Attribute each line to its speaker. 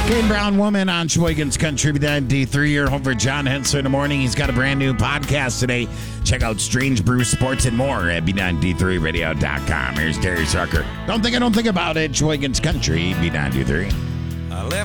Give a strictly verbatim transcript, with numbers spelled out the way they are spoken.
Speaker 1: Kane Brown Woman on Sheboygan's Country B ninety-three. You're home for John Henson in the morning. He's got a brand new podcast today. Check out Strange Brew Sports and more at B ninety-three radio dot com. Here's Terry Sucker. Don't think I don't think about it. Sheboygan's Country B ninety-three.
Speaker 2: I left